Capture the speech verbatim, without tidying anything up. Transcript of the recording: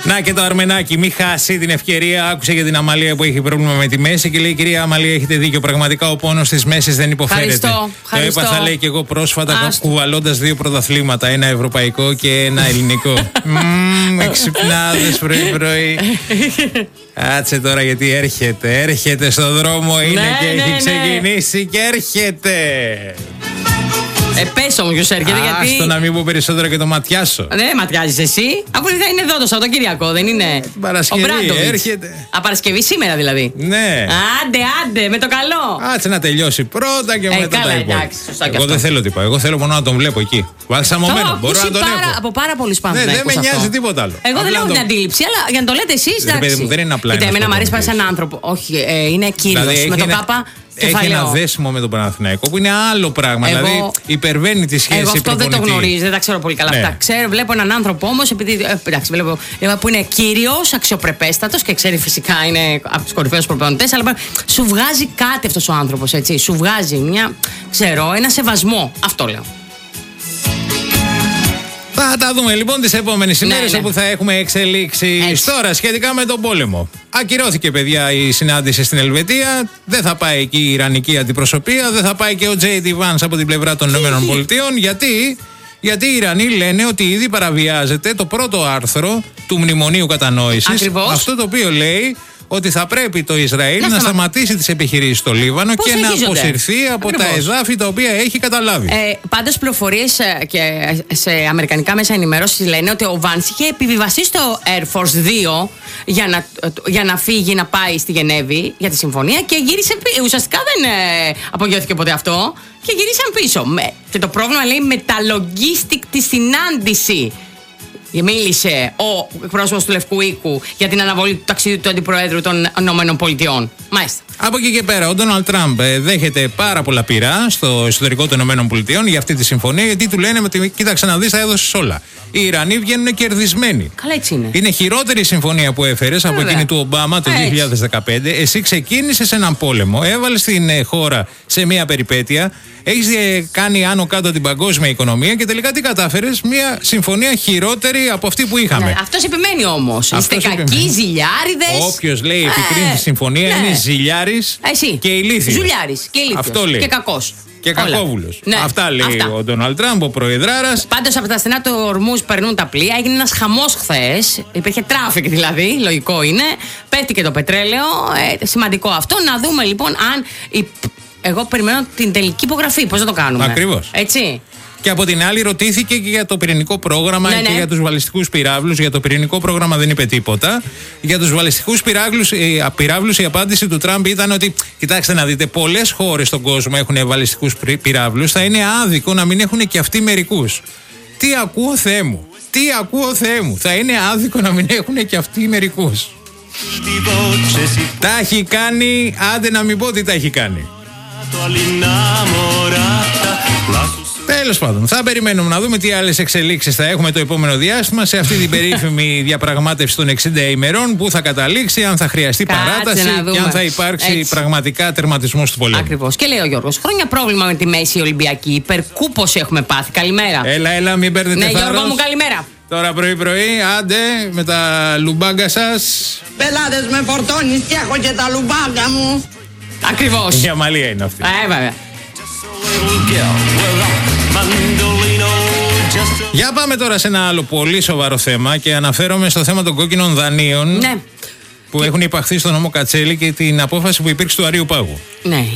Να και το Αρμενάκι, μη χάσει την ευκαιρία. Άκουσε για την Αμαλία που έχει πρόβλημα με τη μέση και λέει: Κυρία Αμαλία, έχετε δίκιο. Πραγματικά ο πόνος της μέσης δεν υποφέρεται. Ευχαριστώ, το έπαθα, λέει, και εγώ πρόσφατα κουβαλώντας δύο πρωταθλήματα. Ένα ευρωπαϊκό και ένα ελληνικό. Μμμ, εξυπνάδες πρωί-πρωί. Κάτσε τώρα γιατί έρχεται. Έρχεται στο δρόμο, είναι ναι, και ναι, έχει ναι. ξεκινήσει και έρχεται. Ε, πες όμως ποιος έρχεται, γιατί. Άστο να μην πω περισσότερο και το ματιάσω. Δεν ματιάζεις εσύ. Αφού θα είναι εδώ το Σαββατοκύριακο, δεν είναι. Την Παρασκευή έρχεται. Α, Παρασκευή σήμερα δηλαδή. Ναι. Άντε, άντε, με το καλό. Άτσε να τελειώσει πρώτα και Ε, μετά καλά, τα υπόλοιπα. εντάξει, σωστά και Εγώ αυτό. δεν θέλω τίποτα. Εγώ θέλω μόνο να τον βλέπω εκεί. Βαλσαμωμένο. Μπορώ να τον πάρα, έχω. από πάρα πολλούς Ναι, Παναθηναϊκούς. δεν με αυτό. νοιάζει τίποτα άλλο. Εγώ Απλά δεν έχω το- την αντίληψη, αλλά για να το λέτε εσείς, Ρε παιδί εντάξει. μου, δεν είναι απλά Κοίτα, ένας εμένα μου αρέσει πάρα σαν προπονητής. άνθρωπο. Όχι, ε, είναι κύριος. Δηλαδή, με έχει το ένα- κάπα Έχει ένα κεφαλαίο. δέσιμο με τον Παναθηναϊκό που είναι άλλο πράγμα. Εγώ- Δηλαδή υπερβαίνει τη σχέση Εγώ αυτό δεν το προπονητή. γνωρίζω, δεν τα ξέρω πολύ καλά Ναι. αυτά. Ξέρω, βλέπω έναν άνθρωπο όμως, επειδή. Ε, εντάξει, βλέπω, βλέπω που είναι κύριος, αξιοπρεπέστατος και ξέρει φυσικά είναι από τους κορυφαίους προπονητές, αλλά σου βγάζει κάτι αυτός ο άνθρωπος, έτσι. Σου βγάζει μια, ξέρω, ένα σεβασμό. Αυτό λέω. Θα τα δούμε λοιπόν τις επόμενες Ναι, ημέρες ναι. όπου θα έχουμε εξελίξεις. Έτσι. Τώρα σχετικά με τον πόλεμο. Ακυρώθηκε, παιδιά, η συνάντηση στην Ελβετία. Δεν θα πάει εκεί η Ιρανική αντιπροσωπεία. Δεν θα πάει και ο Τζέι ντι Vance από την πλευρά των ΗΠΑ. Γιατί? Γιατί οι Ιρανοί λένε ότι ήδη παραβιάζεται το πρώτο άρθρο του Μνημονίου Κατανόησης. Ακριβώς. Αυτό το οποίο λέει ότι θα πρέπει το Ισραήλ Να να, σταμα- σταματήσει τις επιχειρήσεις στο Λίβανο Πώς και να συνεχίζονται. αποσυρθεί από Ακριβώς. τα εδάφη τα οποία έχει καταλάβει. Ε, πάντως πληροφορίες ε, και σε αμερικανικά μέσα ενημέρωσης λένε ότι ο Βάνς είχε επιβιβαστεί στο Air Force δύο για να, για να φύγει να πάει στη Γενέβη για τη συμφωνία και γύρισε πίσω. Ουσιαστικά δεν ε, απογειώθηκε ποτέ αυτό και γυρίσαν πίσω. Με, και το πρόβλημα λέει με τα logistic τη συνάντηση. Μίλησε ο εκπρόσωπος του Λευκού Οίκου για την αναβολή του ταξιδιού του Αντιπροέδρου των ΗΠΑ. Μάλιστα. Από εκεί και πέρα, ο Ντόναλντ Τραμπ ε, δέχεται πάρα πολλά πειρά στο εσωτερικό των ΗΠΑ για αυτή τη συμφωνία, γιατί του λένε ότι κοίταξε να δεις, τα έδωσες όλα. Οι Ιρανοί βγαίνουν κερδισμένοι. Καλά, έτσι είναι. Είναι χειρότερη η συμφωνία που έφερες από Βέβαια. εκείνη του Ομπάμα το Έτσι. δύο χιλιάδες δεκαπέντε. Εσύ ξεκίνησες έναν πόλεμο, έβαλες την ε, χώρα σε μια περιπέτεια, έχεις ε, κάνει άνω κάτω την παγκόσμια οικονομία και τελικά τι κατάφερες? Μια συμφωνία χειρότερη από αυτή που είχαμε. Ναι, αυτός επιμένει όμως. Είστε Αυτός κακοί, επιμένει. ζηλιάριδες. Όποιος λέει επικρίνει Ε, τη συμφωνία ναι. είναι ζηλιάρης Εσύ. και ηλίθιος. Ζουλιάρης και ηλίθιος. Αυτό λέει. Και κακός. Και Όλα. κακόβουλος. Ναι, Αυτά λέει αυτά. ο Ντόναλντ Τραμπ, ο προεδράρας. Πάντως από τα στενά του Ορμούς περνούν τα πλοία. Έγινε ένας χαμός χθες. Υπήρχε τράφικ δηλαδή, λογικό είναι. Πέφτει και το πετρέλαιο. Ε, σημαντικό αυτό. Να δούμε λοιπόν αν. Η... Εγώ περιμένω την τελική υπογραφή. Πώς θα το κάνουμε? Ακριβώς. Έτσι. Και από την άλλη ρωτήθηκε και για το πυρηνικό πρόγραμμα Ναι, και ναι. για τους βαλιστικούς πυράβλους. Για το πυρηνικό πρόγραμμα δεν είπε τίποτα. Για τους βαλιστικούς πυράβλους, ε, πυράβλους η απάντηση του Τραμπ ήταν ότι κοιτάξτε να δείτε, πολλές χώρες στον κόσμο έχουν βαλιστικούς πυ- πυράβλους. Θα είναι άδικο να μην έχουν και αυτοί μερικούς. Τι ακούω, Θεέ μου. Τι ακούω, Θεέ μου. Θα είναι άδικο να μην έχουν και αυτοί μερικούς. Τα έχει κάνει, άντε να μην πω τι τα έχει κάνει. Τέλος πάντων, θα περιμένουμε να δούμε τι άλλες εξελίξεις θα έχουμε το επόμενο διάστημα σε αυτή την περίφημη διαπραγμάτευση των εξήντα ημερών που θα καταλήξει, αν θα χρειαστεί Κάτσε παράταση να δούμε. και αν θα υπάρξει Έτσι. πραγματικά τερματισμός του πολέμου. Ακριβώς. Και λέει ο Γιώργος, χρόνια πρόβλημα με τη Μέση Ολυμπιακή. Υπερκούπωση έχουμε πάθει. Καλημέρα. Έλα, έλα, μην παίρνετε Ναι, θάρρος. Γιώργο μου, καλημέρα. Τώρα πρωί-πρωί, άντε με τα λουμπάγκα σας. Πελάτες με φορτώνεις και έχω και τα λουμπάγκα μου. Ακριβώς. Η Αμαλία είναι αυτή. Ε, βέβαια. Για πάμε τώρα σε ένα άλλο πολύ σοβαρό θέμα και αναφέρομαι στο θέμα των κόκκινων δανείων Ναι. που έχουν υπαχθεί στον νόμο Κατσέλη και την απόφαση που υπήρξε του Αρείου Πάγου. Ναι.